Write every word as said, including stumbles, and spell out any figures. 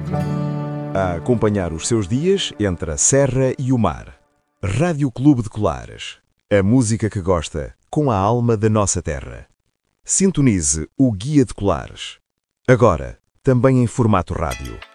A acompanhar os seus dias entre a serra e o mar. Rádio Clube de Colares. A música que gosta, com a alma da nossa terra. Sintonize o Guia de Colares. Agora, também em formato rádio.